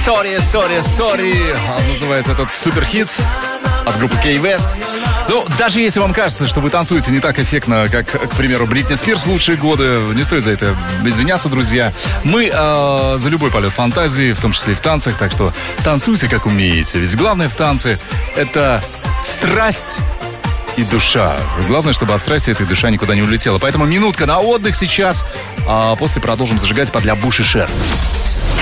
Sorry. Называется этот суперхит от группы K-West. Ну, даже если вам кажется, что вы танцуете не так эффектно, как, к примеру, Бритни Спирс в лучшие годы, не стоит за это извиняться, друзья. Мы за любой полет фантазии, в том числе и в танцах, так что танцуйте, как умеете. Ведь главное в танце — это страсть и душа. Главное, чтобы от страсти этой душа никуда не улетела. Поэтому минутка на отдых сейчас, а после продолжим зажигать под «Ля Буш и Шер».